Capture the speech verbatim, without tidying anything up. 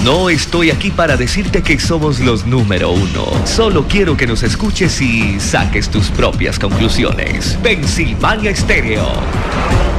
No estoy aquí para decirte que somos los número uno. Solo quiero que nos escuches y saques tus propias conclusiones. Pensilvania Estéreo.